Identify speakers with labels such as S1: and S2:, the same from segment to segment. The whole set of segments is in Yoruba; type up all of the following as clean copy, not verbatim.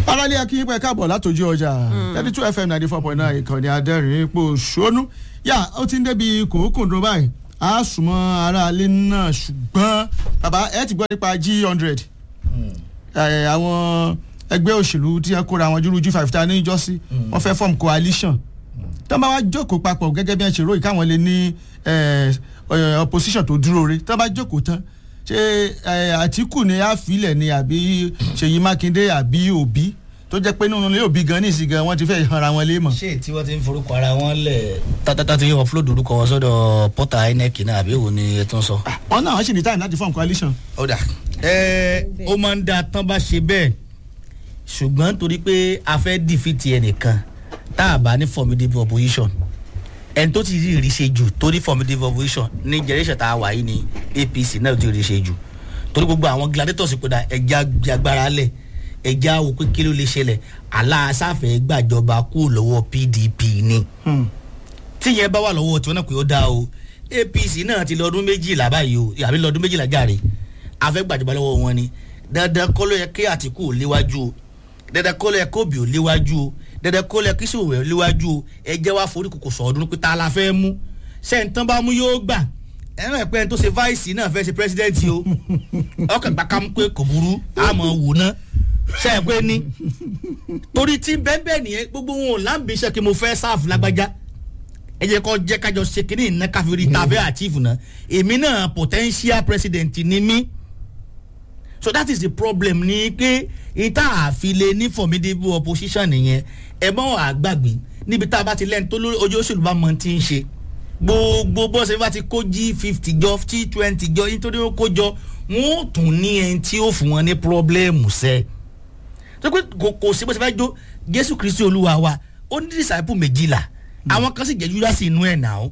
S1: aráàlú akínyìn pẹ̀ káàbọ̀ látòjú ọjà 32 FM 94.9 ìkànnì adẹ́rìn ipò ṣónú yà ó ti ń débi kòókòndó báyìí a súnmọ́ aráàlú náà ṣùgbọ́n bàbá ẹ ti gbọ́ nípa G100 àwọn ẹgbẹ́ òṣèlú tí ẹ kóra wọn júrú G5 ta ní ìjọ́sí wọ́n fẹ́ form coalition tó bá wá jókòó papọ̀ gẹ́gẹ́ bí ẹ ṣe ròyìn káwọn lè ní opposition tó dúró re tó bá jókòó tán ṣé Àtíkù ni a filẹ̀ ni àbí Ṣèyí Mákindé àbí Òbí tó jẹ́ pé nínú ilé Òbí gan ní ìsìn gan wọ́n ti fẹ́ hanra wọn lé mọ̀.
S2: ṣé tí wọ́n ti ń forúkọ ara wọn lẹ̀ tátátá ti upload orúkọ wọn sọ́dọ̀ pọ́tà INEC náà àbí òun ni ẹ tún sọ.
S1: wọn náà wọ́n sì ní time láti form coalition.
S2: ó dà ó máa ń da tán bá ṣe bẹ́ẹ̀ ṣùgbọ́n torí pé a fẹ́ defeat ẹnìkan tá a bá ní formidable opposition ẹni tó ti rí ṣe jù torí formidable opposition ní generation tá a wà yìí ní APC náà ti rí ṣe jù torí gbogbo àwọn gladiators padà ẹja agbára lẹ̀ ẹja wò pé kí ló lè ṣẹlẹ̀ aláàsáfẹ́ gbàjọba kú lọ́wọ́ PDP ni tíyẹn bá wà lọ́wọ́ tí wọ́n náà pé ó dá o APC náà ti lọ́dún 12 báyìí o àbí lọ́dún 12 jàre afẹ́ gbàjọba lọ́wọ́ wọn ni dandan kọ́ ló yẹ kí Àtíkù léwájú o dandan kọ́ ló yẹ kí Òbí ò léwájú o dandan kọ́ ló yẹ kí Sowore léwájú o ẹjẹ́ wá forí kòkò sọ̀ọ́dún pé tá a la fẹ́ mú sẹ́ńtán bá mú yóò gbà ẹ̀rọ ẹ̀pẹ́ tó ṣe vice náà fẹ́ ṣe president o ọkàn gbàkámú pé kò burú àmọ́ wò ná ṣe é pé ní torí tí bẹ́ẹ̀ nìyẹn gbogbo wọn ò láǹbí iṣẹ́ kí mo fẹ́ sáàfù lágbájá ẹ jẹ́ kó jẹ́ kájọ ṣe kínní ìná káfíìrì tàbí àchífù náà èmi náà potential president ni mí so that is the problem ní pé ìta àfilẹ̀ ní formidable opposition nìyẹn ẹ mọ́ àgbàgbé níbi tá a bá ti lẹ́nu tó lórí ojú òṣèlú bá mọ tí ń ṣe gbogbo bọ́sẹ̀ bá ti kó G50 jọ T20 jọ nítorí ó kó jọ wọn ò tún ní ẹni tí ó fún wọn ní pírọ́blẹ́mù sẹ́ẹ̀ tó pé kò sí bó ṣe fẹ́ jó Jésù Kristi Olúwa wa ó ní disciple 12 àwọn kan sì jẹ́ Judas inú ẹ̀ náà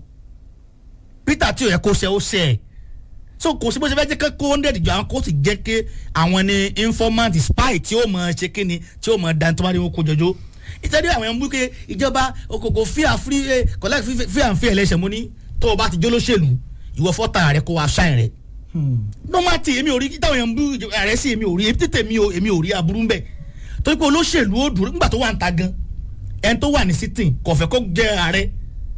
S2: Peter tí ò yẹ kó ṣe ó ṣe ẹ̀ so kò sí bó ṣe fẹ́ jẹ́ kó 100 jọ àwọn kó sì jẹ́ pé àwọn ni informant spy tí ó mọ̀ ṣe kíni tí ó mọ̀ dantọ́mọ́rí wọn kó jọjọ́ ìtẹ́jú àwọn ẹ̀mú pé ìjọba òkòkò fíà free collect fíà ń fi ẹlẹ́sẹ̀ mú ní tó o bá ti jó lóṣèlú ìwọ fọ́tà rẹ kó wa ṣáìn rẹ normal tí èmi ò rí táwọn ẹ̀mú ààrẹ sí èmi ò rí títẹ̀ èmi ò rí aburú ń bẹ̀ torí pé olóṣèlú ó dúró nígbà tó wà ń ta gan ẹni tó wà ní sitting kò fẹ́ kó jẹ́ ààrẹ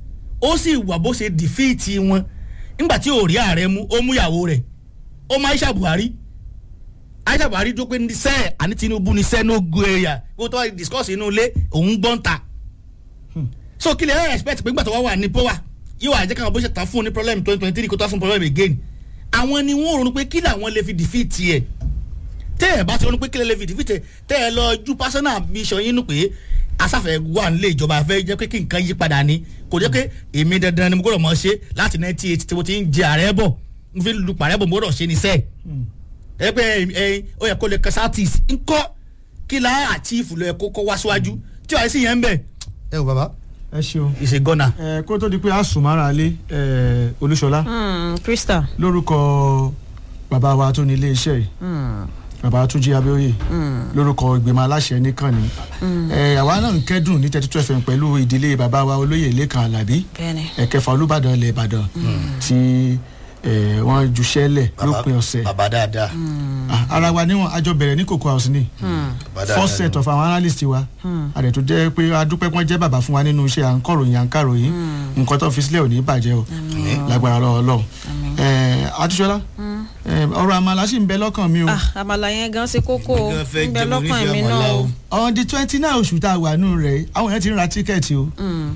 S2: ó sì wà bó ṣe defeat wọn nígbà tí ò rí ààrẹ mú ó mú ìyàwó rẹ̀ ó mú Aisha Buhari tó pé ní sẹ́ẹ̀ àní Tinubu ní sẹ́ẹ̀ no go area kó tó wá discuss inú ilé òun gbọ́n ta so kí lè ẹ́ expect pé nígbà tó wà ní power yóò wà jẹ́ káwọn bó ṣe tán fún ní problem 2023 kó tó wá fún problem again àwọn ni wọ́n ronú pé kí làwọn lè fi defeat ẹ̀ tẹ́ ẹ̀ bá ti ronú pé kí lè fi defeat ẹ̀ tẹ́ ẹ lọ ju personal ambition yín nù pé asáfẹ́ wà nílé ìjọba fẹ́ jẹ́ pé kí nǹkan yí padà ní kò jẹ́ pé èmi dandan ni mo gbọ́dọ̀ mọ̀ ṣe láti 98 tí mo ti ń jẹ ààrẹ bọ̀ mo fi lu pàrẹ́ bọ̀ mo gbọ́dọ̀ ṣe ní sẹ́ẹ̀ ẹ pé ó yẹ kó lè kọ sáàtìs ńkọ́ kí láyà àchífù lọ ẹ kó wá síwájú tí wàá sí yẹn ń bẹ̀. ẹ o bàbá
S1: ẹ ṣeun
S2: ìṣe gọ́nà.
S1: kó tó di pé a sùn mára lé Olúṣọlá
S3: Krista
S1: lórúkọ bàbá wa tó ní ilé iṣẹ́ yìí bàbá Túnjí Abíóyè lórúkọ ìgbìmọ̀ aláṣẹ nìkànnì àwa náà ń kẹ́dùn ní 32 FM pẹ̀lú ìdílé bàbá wa olóyè Lékan Àlàbí ẹ̀kẹfà Olúbàdàn ilẹ̀ Ìbàdàn tí wọ́n juṣẹ́lẹ̀ lópin ọ̀sẹ̀
S2: bàbá dáadáa
S1: ara wa níwọ̀n àjọ bẹ̀rẹ̀ ní Cocoa House ni first set of our analyst wa àdẹ̀ tó jẹ́ pé adúpẹ́ pọ́n jẹ́ bàbá fún wa nínú iṣẹ́ àǹkàròyìn nǹkan tó fi sílẹ̀ ò ní bàjẹ́ o lágbára lọ́wọ́ Ọlọ́run Àtúnṣọlá ọ̀rọ̀ àmàlà sì ń bẹ lọ́kàn mi o.
S3: àmàlà yẹn gan ṣe kókó ń bẹ lọ́kàn mi náà o.
S1: on the 29 oṣù tá a wà nù rẹ̀ àwọn yẹn ti ń ra tíkẹ́ẹ̀tì o.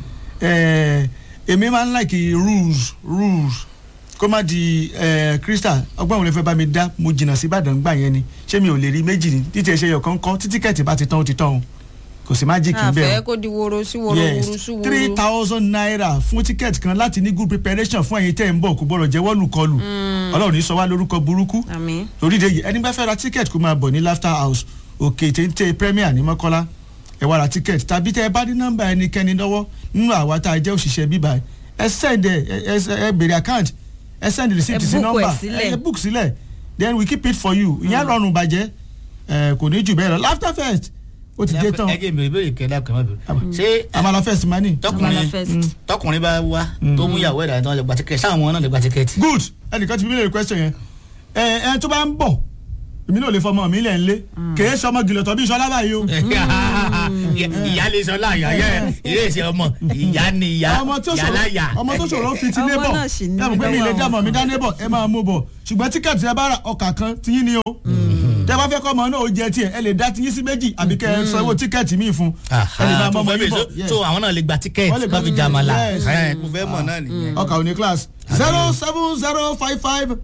S1: èmi máa ń like rules kó má di Krista ọgbọ́n òun lè fẹ́ bá mi dá mo jìnnà sí Ìbàdàn gbà yẹn ni ṣé mi ò lè rí méjì ní títí ẹ̀ṣẹ̀ yọ̀ kọ́ńkọ́ tí tíkẹ́ẹ̀tì bá ti tán ó ti tán o kò sí májíìkì ń bẹ̀ o.
S3: àfẹ́ kó di woro sí woro woro sí woro.
S1: 3,000 naira fún tíkẹ́ẹ̀tì kan láti ní good preparation fún ẹ̀yin tẹ́ ń bọ̀ kò gbọ́dọ̀ jẹ́wọ́ lùkọlù Ọlọ́run ní sọ wá lórúkọ burúkú orílẹ̀ yìí ẹni bá fẹ́ ra tíkẹ́ẹ̀tì kó máa bọ̀ ní Laughter House Òkè Téńté Premier ní Mọ́kọ́lá ẹ wá ra tíkẹ́ẹ̀tì tàbí tẹ́ ẹ bá ní nọ́mbà ẹnikẹ́ni lọ́wọ́ nínú àwa tá a jẹ́ òṣìṣẹ́ bíbá ẹ send ẹ bèrè account ẹ send receipt sí nọ́mbà ẹ book sílẹ̀ then we keep it for you ìyẹn rọrùn bàjẹ́ kò ní jù bẹ́ẹ̀ lọ Laughter Fest ó ti dé tán.
S2: ẹ jẹ́ mi ìbéèrè kẹ́lá kan má bẹ̀rẹ̀.
S1: ṣé Amala Fest máa ní.
S2: tọkùnrin bá wá tó mú ìyàwó ẹ̀dá tó lè gba tíkẹ́ẹ̀tì sáwọn náà lè gba tíkẹ́ẹ̀tì.
S1: good ẹnìkan ti bí lè question yẹn ẹ tó bá ń bọ̀ èmi náà lè fọmọ mi lẹ̀ ń lé kèé sọmọ gìlọ̀tọ̀ bí sọlá báyìí o.
S2: ìyá lè sọ láàyà yẹ ilé ìṣe ọmọ ìyá ni ìyá láyà.
S1: ọmọ tó ṣòro fi ti nébọ̀ ẹ mọ̀ pé mi lè dá mọ̀ mi dá nébọ̀ ẹ máa mú bọ̀ ṣùgbọ́n tíkẹ́ẹ̀tì ẹ bá ra ọkà kan tiyín ni o tẹ bá fẹ́ kọ́ ọmọ náà ó jẹ tiẹ̀ ẹ lè dá tiyín sí méjì àbí kẹ́ ẹ sanwó tíkẹ́ẹ̀tì míì fún ẹ lè máa mọ ọmọ yín bọ̀.
S2: so àwọn náà lè gba tíkẹ́ẹ̀tì lọ́ fi jàmàlà mo fẹ́ mọ̀ náà nìyẹn.
S1: ọkà òní class 07055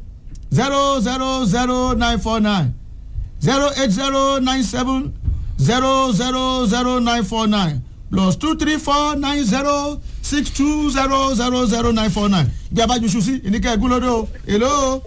S1: 0000949 08097 0000949 plus 23490 620000949 bí a bá ju ṣu sí ìníkẹ́ ẹ̀gún lódò èlò.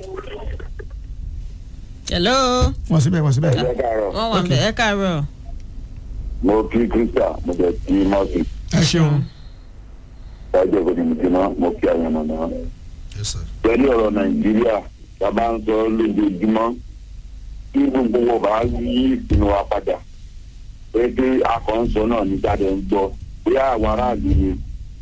S3: hello.
S1: wọ́n síbẹ̀.
S3: wọ́n wà bẹ́ẹ̀ ẹ káàárọ̀.
S4: mo kí kírísítà mo jẹ kí mọ́ọ̀sì.
S1: ẹ ṣeun.
S4: ṣáájú ẹ̀kọ́ ni mo ti ná mo kí àwọn ọmọ náà. pẹ̀lú ọ̀rọ̀ nàìjíríà tá a bá ń sọ lójoojúmọ́ kí gbogbo wọn bá yí ìpinnu wa padà pé pé akọ̀ǹsọ náà ní jáde ń gbọ́ bóyá àwọn aráàlú ni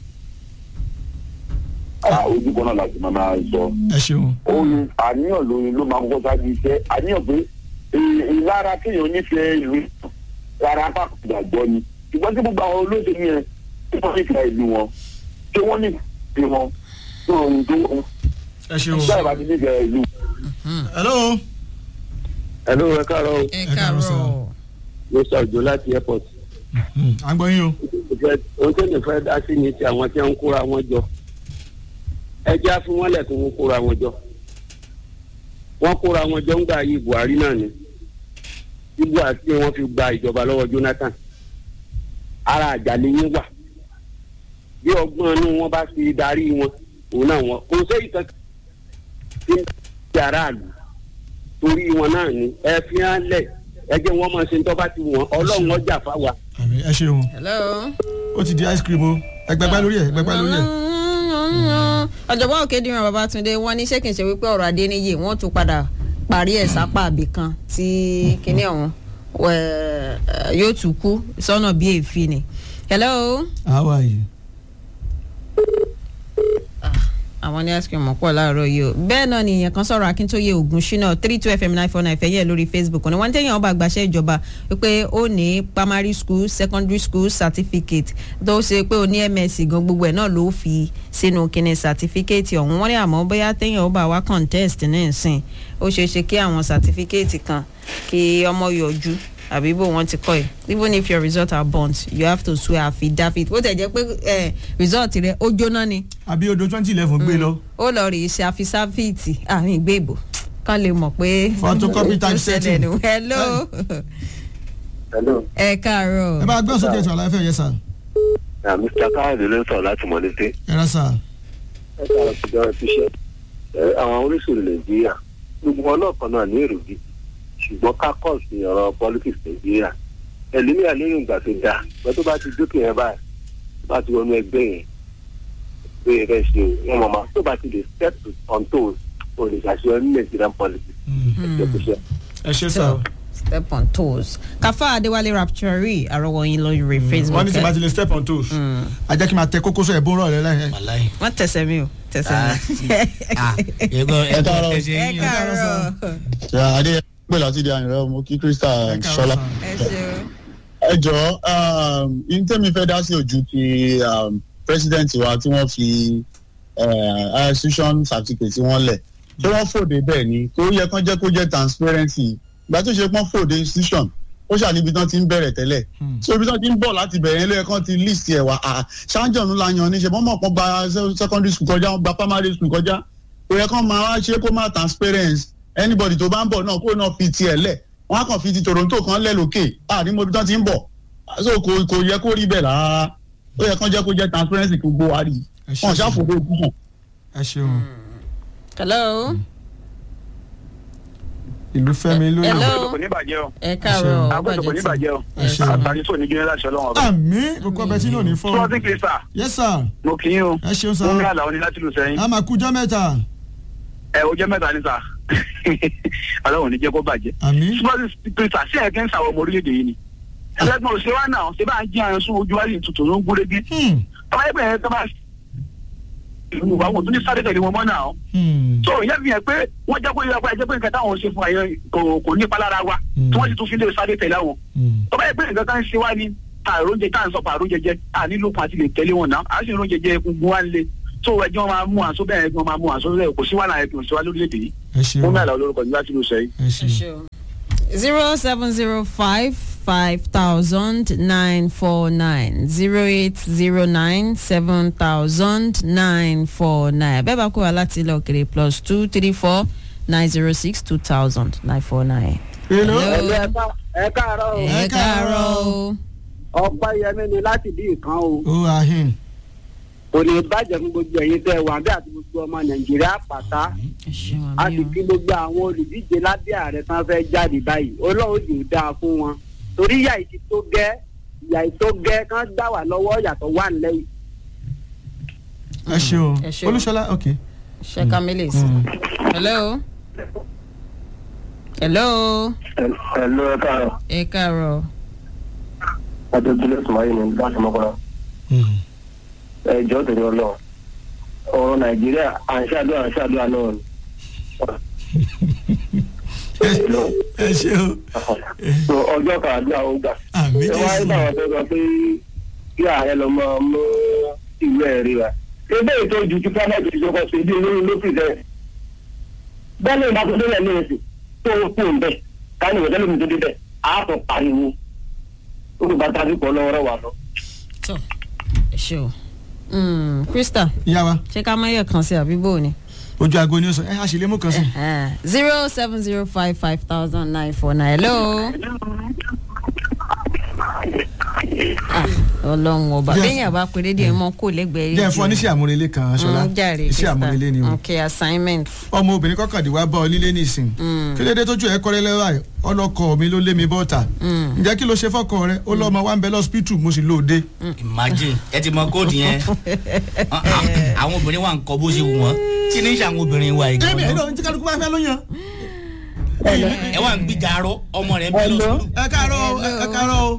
S4: ojúbọ náà láti máa sọ.
S1: ẹ ṣeun.
S4: oyin àníyàn lóyin ló máa kọ́kọ́ ṣáájú iṣẹ́ àníyàn pé ìlara kéèyàn nífẹ̀ẹ́ ìlú rárá pàpàdà gbọ́ ni ṣùgbọ́n tí gbogbo àwọn olóṣèlú yẹn tí wọ́n nífẹ̀ẹ́ ìlú wọn tí wọ́n nífẹ̀ẹ́ wọn tó ohun tó wọn.
S1: ẹ ṣeun.
S4: ṣáà bá ti nífẹ̀ẹ́ ìlú.
S1: hello.
S4: hello ẹ káàárọ̀.
S3: ẹ káàárọ̀.
S4: mo sọ òjò láti airport.
S1: à ń gbọ́ yín o.
S4: ohun tó lè fẹ́ dá sí ni ti àwọn tí wọ́n ń kóra wọn jọ ẹ já fún wọn lẹ́kùn wọn kóra wọn jọ wọ́n kóra wọn jọ ń gbà yí Buhari náà ni ibo àti wọ́n fi gba ìjọba lọ́wọ́ Jonathan ara àjàlẹ̀ yín wà bí ọgbọ́n inú wọn bá fi darí wọn òun náà wọn kò sẹ́yìn kan tí ń ṣe aráàlú torí wọn náà ni ẹ fi hàn lẹ̀ ẹ jẹ́ wọ́n máa ṣe ń tọ́ bá ti wọ́n Ọlọ́run ọjà fáwa.
S1: àmín ẹ ṣeun.
S3: hello.
S1: ó ti di ice cream o ẹgbẹgbẹ lórí ẹ ẹgbẹgbẹ lórí ẹ.
S3: ọ̀jọ̀gbọ́n Òkèdìran Babátúndé wọ́n ní ṣé kìí ṣe wípé ọ̀rọ̀ Adéníyì wọ́n tún padà parí ẹ̀ sápá àbí kan tí kinní ọ̀hún yóò tún kú sọ́nà bíi èéfín ni. hello.
S1: how are you.
S3: àwọn ní ice cream ọ̀pọ̀ láàárọ̀ yìí o bẹ́ẹ̀ náà ni èèyàn kan sọ̀rọ̀ Akíntóyè Ògúnṣínà 32FM949 fẹ́yẹ̀ lórí Facebook ni wọ́n ń tẹ̀yàn ọba àgbàṣẹ́ ìjọba wípé ó ní primary school secondary school certificate tó ṣe pé ó ní MSc gan gbogbo ẹ̀ náà ló fi sínú kíní certificate ọ̀hún wọ́n ní àmọ́ bóyá tẹ̀yàn ọba wa contest ní ìsìn ó ṣeé ṣe kí àwọn certificate kan kí ọmọ yọjú àbí bó wọn ti kọ ẹ even if your result are burnt you have to swear affidavit ó tẹ̀ jẹ́ pé result rẹ ó jóná ni.
S1: àbí odò 2011 gbé lọ.
S3: ó lọ rí iṣẹ́ affidavit àmì ìgbé ìbò kán lè mọ̀ pé.
S1: photocopy type setting.
S3: hello.
S4: hello.
S3: ẹ káàárọ̀.
S1: ẹ bá gbọ́ sókè ètò àlàáfíà yẹn sà.
S4: Mr. Káyọ̀dé ló ń sọ̀rọ̀ láti Mọ̀lété.
S1: ẹ rà sà.
S4: ẹ káàárọ̀ ṣùgbọ́n ẹ fi ṣe àwọn oríṣiríṣi Nàìjíríà gbogbo wọn náà kan náà ní èrò bíi ṣùgbọ́n kákọ́ọ̀sì ní ọ̀rọ̀ politics Nàìjíríà ẹlòmíà lóyún ìgbà tó dáa wọ́n tó bá ti dókè yẹn báyìí bá ti wọnú ẹgbẹ́ yẹn pé ẹ fẹ́ ṣe wọn mọ̀ máa tó bá ti lè step on toes o lè ṣàṣeyọrí ní Nigerian politics.
S1: ẹ ṣe sá.
S3: step on toes Kafa Adéwálé Rapture àrọwọ̀yìn lórí Facebook.
S1: wọ́n ní tí bá ti lè step on toes a jẹ́ kí n máa tẹ kókósọ ẹ̀ bó rọ̀ rẹ lẹ́yìn.
S3: wọ́n tẹ̀sẹ̀ mi o tẹ̀sẹ̀ mi.
S2: ẹ
S3: káàárọ̀.
S5: pé láti di àyìnrẹ́ ọmọ kí Krista Ṣọlá. ẹ jọ tẹ́mi fẹ́ dá sí ojú ti president wa tí wọ́n fi institution certificate tí wọ́n lẹ̀ ṣé wọ́n fòde bẹ́ẹ̀ ni kó yẹ kán jẹ́ kó jẹ́ transparency ìgbà tó ṣe pọ́n fòde institution ó ṣàníbi tán ti ń bẹ̀rẹ̀ tẹ́lẹ̀ so ibi tán ti ń bọ̀ láti bẹ̀rẹ̀ ilé ẹ̀kọ́ ti list ẹ̀ wá ṣáájọ̀nù la yan ní ṣe mọ́mọ́ kan gba secondary school kọjá wọ́n gba primary school kọjá kó yẹ kán máa wá ṣe kó máa transparency anybody tó bá ń bọ̀ náà kó náà fi tiẹ̀ lẹ̀ wọ́n á kàn fi ti Toronto kan lẹ̀ lókè ní mo bí tán ti ń bọ̀ so kò yẹ kó rí bẹ́ẹ̀ rárá ó yẹ kán jẹ́ kó jẹ́ transparency gbogbo wa rí wọn ṣàfòdó òkú.
S1: ẹ ṣeun.
S3: hello.
S1: ìlú Fẹ́mi lóyún.
S3: hello. ẹ káàárọ̀
S4: àgbẹ̀dọ̀ kò ní bàjẹ́ o àtàrí sóò ní gíní láti Ọlọ́run ọba.
S1: àmín gbogbo ọbẹ̀ tí náà ní fọ́.
S4: sọ́ọ́sì kìí sà.
S1: yes sir.
S4: mo kì í o.
S1: ẹ ṣeun sá.
S4: mo ń rí àlàó ní láti lù sẹ́yìn.
S1: a máa kú jọ́ mẹ́ta.
S4: ó jẹ́ mẹ́ta ní sà Ọlọ́run ní jẹ́ kó bàjẹ́.
S1: àmín.
S4: sọ́ọ́sì kìí sà sí ẹ̀kẹ́ ń sàwọ̀ ọmọ orílẹ̀-èdè yìí ni. ẹlẹ́gbọ̀n òṣèré wa náà ṣé bá ń jí àrùn sún ojú wáyé tuntun ló ń gúnrégé.
S6: ìlú wa wọn tún ní sáré tẹ̀lé wọn mọ́ náà. so ìyẹn fi hàn pé wọ́n jẹ́ kó yẹ pé nǹkan táwọn ṣe fún àyẹ kò ní palára wa tí wọ́n sì tún fi lè sáré tẹ̀lé àwọn. tó bá yẹ pé nǹkan kan ṣe wá ní àròjẹ tá à ń sọ pa àròjẹ jẹ nílò kan àti lè tẹ̀lé wọn náà à sì ròjẹ jẹ egungun wa lé tó ẹjọ́ máa mú àṣọ bẹ́ẹ̀ ẹjọ́ máa mú àṣọ bẹ́ẹ̀ kò sí wàhálà ẹ̀kọ́ sí wa lórílẹ̀‐èdè yìí. wọ́n mẹ́àlá olórúkọ ní láti ló sẹ́yìn.
S3: 07055500949 08097000949 bẹ́ẹ̀ bá kó wa láti ilẹ̀ òkèrè +234 906 2000 949.
S1: hello.
S4: ẹ káàárọ̀ o.
S3: ẹ káàárọ̀ o.
S4: ọ̀pá yẹmí ni láti bí ìkan o.
S1: ó ahin.
S4: kò ní bàjẹ́ fún gbogbo ẹ̀yin tẹ́ wà bí àti gbogbo ọmọ nàìjíríà pátá. a sì kí gbogbo àwọn olùdíje lábẹ́ ààrẹ tán fẹ́ jáde báyìí ọlọ́run yóò dáa fún wọn. torí ìyà ìtì tó gẹ́ kán gbà wá lọ́wọ́ yàtọ̀ wà nílẹ̀.
S1: ẹ ṣe o olúṣọlá ok.
S3: ṣe kamele sí. hello. hello.
S6: hello ẹ káàárọ̀.
S3: ẹ káàárọ̀.
S6: adébílẹ̀ sùmáyé ni láti mọ́kànlá. ẹjọ́ tẹ̀lé ọlọ́run ọ̀rọ̀ nàìjíríà à ń ṣàdúrà náà ni.
S1: ẹ ṣe o.
S6: so ọjọ́ kan àdúrà ó gbà.
S1: àmì
S6: ẹ wáyé báwọn tó sọ pé kí ààrẹ lọ mọ mú ìwé ẹ̀rí wa. ebe ètò ìjú tí pálọ̀tì ti sọkọ sí ibi olórí ló fi bẹ́ẹ̀. bẹ́ẹ̀ ni ìbátan délẹ̀ ní èsì tó ń kú ń bẹ̀ káni ìwé tẹ́lẹ̀ mi tó dé bẹ̀ àátọ̀ pariwo olùbátà bí kọ́ lọ́wọ́rọ́ wà lọ.
S3: tó ẹ ṣe o. Krista.
S1: ìyá wa.
S3: ṣé ká máa yẹ kan sí àbíbò ni.
S1: ojú aago ni ó sọ ẹ àṣìlẹ̀ mú kan sí.
S3: 07055500949 hello. Ọlọ́run ọba bẹ́yìn àbá péré díẹ̀ mọ́ kó lẹ́gbẹ̀ẹ́
S1: jẹ́ fún ọ níṣẹ́ àmúrelé kan aṣọlá iṣẹ́ àmúrelé ni o.
S3: ok assignment.
S1: ọmọ obìnrin kọkàndínwá bá ọ nílé nísìn kí ló dé tójú ẹ kọ́rẹ́ lẹ́wà ọlọ́kọ mi ló lé mi bọ́ta ǹjẹ́ kí ló ṣe fọ́kọ rẹ ó lọ́mọ wa ń bẹ lọ́sípítù mo sì lóde.
S2: imagine ẹ ti mọ kóòdù yẹn àwọn obìnrin wa ń kọ bó ṣe wù wọ́n tí ní í ṣe àwọn obìnrin wa yìí.
S1: ẹ̀mí ẹ̀rọ ní kálukú máa fẹ́ lóyún.
S2: ẹ wà ń gbìjà arọ ọmọ rẹ bí lọ́sùn.
S1: ẹ káàárọ̀ ẹ káàárọ̀.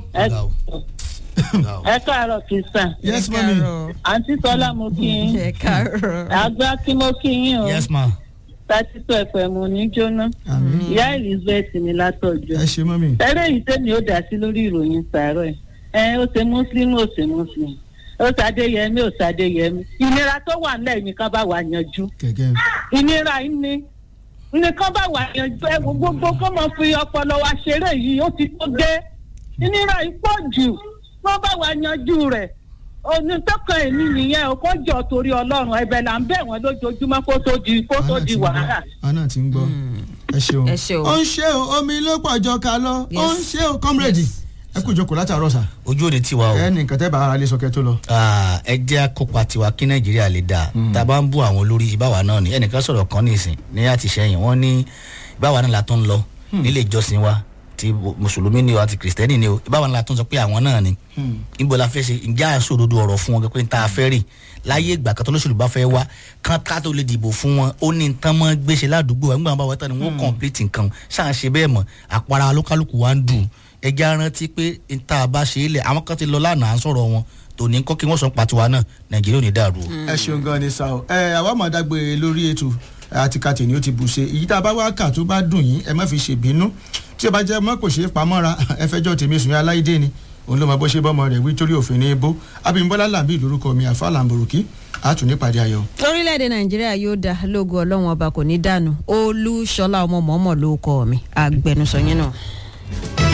S7: ẹ káàárọ̀ kìsàn.
S1: yes mami.
S7: àǹtí sọlá mo kí yín.
S3: ẹ káàárọ̀.
S7: àgbà kí mo kí yín o.
S2: yes ma.
S7: 32 FM ní jóná. ìyá Elizabeth ni látọ̀jọ́.
S1: ẹ ṣe mami.
S7: eré yìí tẹ́mi ó dá sí lórí ìròyìn sàárọ̀ ẹ̀ ó ṣe muslim ó ṣe muslim ó ṣàdéyẹmí ó ṣàdéyẹmí ìnira tó wà nílẹ̀ nìkan bá wà yanjú. ìnira yìí ni nìkan bá wà yanjú ẹ gbogbo kọ́ mọ̀ fi ọpọlọ wa ṣeré yìí ó ti tó dé ìnira yìí pọ̀ jù wọ́n bá wà yanjú rẹ̀ onítọ́kàn èmi nìyẹn o kó jọ torí ọlọ́run ẹ̀bẹ̀ là ń bẹ̀ wọ́n lójoojúmọ́ kó tó di wàhálà.
S1: àná ti ń gbọ́ ẹ ṣeun ó ń ṣe o omi ló pọ̀ jọ ká lọ ó ń ṣe o comrade ẹ kú ìjókòó látàárọ̀ sà.
S2: ojú òde tiwa o.
S1: ẹ ní nǹkan tẹ́ bá ara lè sọ kẹ́ tó lọ.
S2: ẹ jẹ́ àkópa tiwa kí nàìjíríà lè dáa tá a bá ń bú àwọn olórí ìbáwa náà ni ẹnìkan sọ̀rọ̀ kan ní ìsìn ní àtìṣẹ́yìn wọ́n ní ìbáwa náà la tó ń lọ nílé ìjọsìn wa ti mùsùlùmí ni o àti kìrìsìtẹ́nì ni o ìbáwa náà la tó ń sọ pé àwọn náà ni níbo la fẹ́ ṣe ǹjẹ́ àṣọ òdodo ọ̀rọ̀ fún wọn pé n ta fẹ́ rì láyé ìgbà kan tó lóṣèlú bá fẹ́ wá kán ká tó lè dìbò fún wọn ó ní tán mọ́ gbéṣe ládùúgbò wa nígbà wọn bá wọ́n tán ni wọ́n kọ̀ǹpìlìtì nǹkan ṣáà ṣe bẹ́ẹ̀ mọ̀ àpárá olúkálùkù wa ń dùn ẹjẹ́ arántí pé n ta bá ṣe é lẹ̀ àwọn kan ti lọ lánàá sọ̀rọ̀ wọn tòní kọ́ kí wọ́n sọ pàtiwa náà nàìjíríà ò ní dàrú.
S1: ẹ ṣeun gan ni sa o àwa máa dágbére lórí ètò àti kàtẹ́ ni ó ti bù ṣe èyí tá a bá wá kà tó bá dùn yín ẹ má fi ṣèbínú tí ó bá jẹ́ mọ́ kò ṣe é pamọ́ra ẹ fẹjọ́ tèmi sùn yá aláìdé ni òun ló mọ bó ṣe bọ́mọ rẹ̀ wí torí òfin ní ebó Abímbọ́lá Làmbí lórúkọ mi àfa làǹbòròkì àtún nípàdé ayọ̀.
S3: orílẹ̀-èdè nàìjíríà yóò dá lógo ọlọ́run ọba kò ní dànù Olúṣọlá ọmọ mọ́mọ́ ló kọ́ mi agbẹnusọ yín náà.